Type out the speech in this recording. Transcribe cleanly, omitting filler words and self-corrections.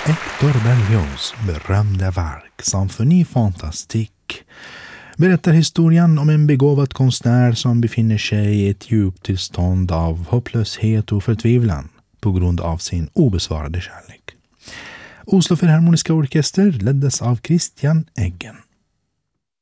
Hector Berlioz berömda verk Symphony Fantastique berättar historien om en begåvad konstnär som befinner sig i ett djupt tillstånd av hopplöshet och förtvivlan på grund av sin obesvarade kärlek. Oslo Filharmoniska Orkester leddes av Christian Eggen.